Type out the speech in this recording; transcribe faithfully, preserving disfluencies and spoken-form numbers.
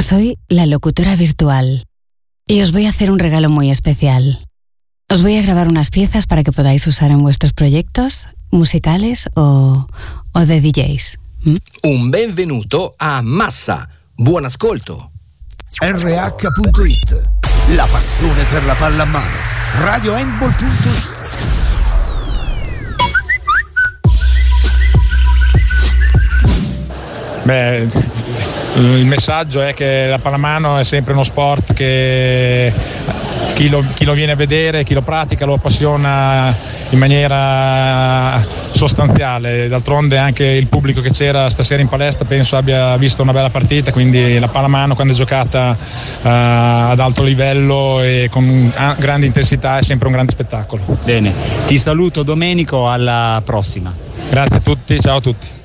soy la locutora virtual y os voy a hacer un regalo muy especial. Os voy a grabar unas piezas para que podáis usar en vuestros proyectos musicales o, o de D Js. ¿Mm? Un benvenuto a Massa. Buon ascolto. R H punto it, la passione per la palla a mano. Radio Handball punto it. Beh, il messaggio è che la pallamano è sempre uno sport che chi lo, chi lo viene a vedere, chi lo pratica lo appassiona in maniera sostanziale. D'altronde anche il pubblico che c'era stasera in palestra penso abbia visto una bella partita, quindi la pallamano quando è giocata uh, ad alto livello e con grande intensità è sempre un grande spettacolo. Bene, ti saluto Domenico, alla prossima. Grazie a tutti, ciao a tutti.